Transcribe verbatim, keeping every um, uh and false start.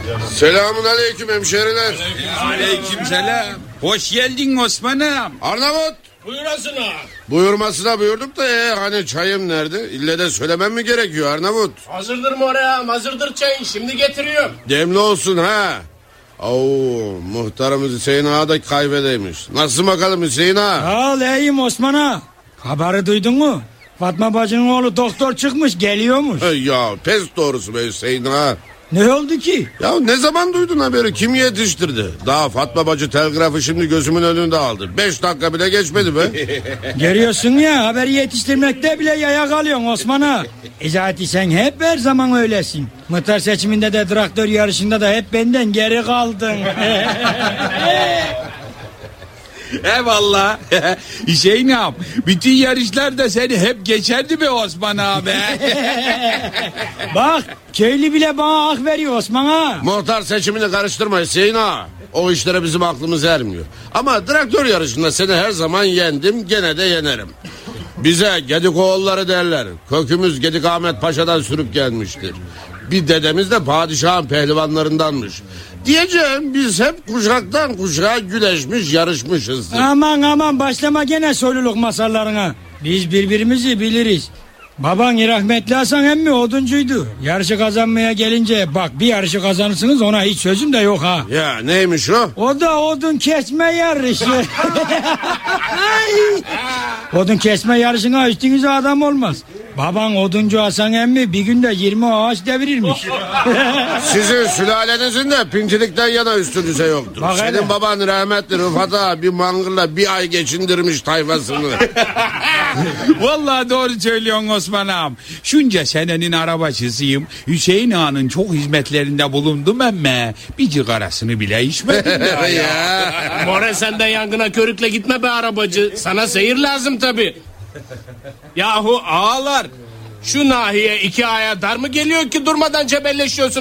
Selamun aleyküm hemşeriler. Aleyküm selam. Hoş geldin Osman'ım. Arnavut. Buyurasına. Buyurmasına buyurduk da ee, hani çayım nerede? İlle de söylemem mi gerekiyor Arnavut? Hazırdır mı oraya? Hazırdır çayın. Şimdi getiriyorum. Demli olsun ha. Oo, muhtarımız Hüseyin Ağa da kaybedeymiş. Nasıl bakalım Hüseyin Ağa? Sağ ol iyiyim Osman Ağa. Haberi duydun mu? Fatma bacının oğlu doktor çıkmış, geliyormuş. Ya pes doğrusu be Hüseyin Ağa. Ne oldu ki? Ya ne zaman duydun haberi? Kim yetiştirdi? Daha Fatma bacı telgrafı şimdi gözümün önünde aldı. Beş dakika bile geçmedi be. Görüyorsun ya, haberi yetiştirmekte bile yaya kalıyorsun Osman Ağa. E zaten sen hep her zaman öylesin. Muhtar seçiminde de traktör yarışında da hep benden geri kaldın. Eyvallah. Hüseyin'im, bütün yarışlarda seni hep geçerdi be Osman abi. Bak, köylü bile bana hak veriyor Osman Ağa. Muhtar seçimini karıştırma Hüseyin Ağa. O işlere bizim aklımız ermiyor. Ama traktör yarışında seni her zaman yendim, gene de yenerim. Bize Gedikoğulları derler. Kökümüz Gedik Ahmet Paşa'dan sürüp gelmiştir. Bir dedemiz de padişahın pehlivanlarındanmış. Diyeceğim, biz hep kuşaktan kuşağa güleşmiş, yarışmışızdır. Aman aman, başlama gene soyluluk masallarına. Biz birbirimizi biliriz. Baban rahmetli Hasan emmi oduncuydu. Yarışı kazanmaya gelince bak, bir yarışı kazanırsınız, ona hiç sözüm de yok ha. Ya neymiş o? O da odun kesme yarışı. Odun kesme yarışına üstünüze adam olmaz. Baban oduncu Hasan emmi bir günde yirmi ağaç devirirmiş. Sizin sülalenizin de pintilikten yana üstünüze yoktur. Bak Senin hele. baban rahmetli Rıfat Ağa bir mangırla bir ay geçindirmiş tayfasını. Vallahi doğru söylüyorsun Osman'ım. Şunca senenin arabacısıyım. Hüseyin Ağa'nın çok hizmetlerinde bulundum ama bir cigarasını bile içmedim ya. Ya. More sen de yangına körükle gitme be arabacı. Sana seyir lazım tabi. Yahu ağalar, şu nahiye iki aya dar mı geliyor ki durmadan cebelleşiyorsun?